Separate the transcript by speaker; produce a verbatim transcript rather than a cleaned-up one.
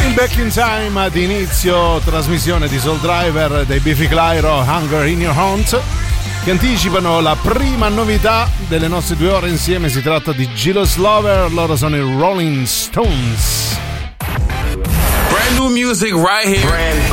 Speaker 1: Back in Time ad inizio trasmissione di Soul Driver dei Biffy Clyro, Hunger in Your Hunt, che anticipano la prima novità delle nostre due ore insieme. Si tratta di Jealous Lover, loro sono i Rolling Stones.
Speaker 2: Brand new music right here. Brand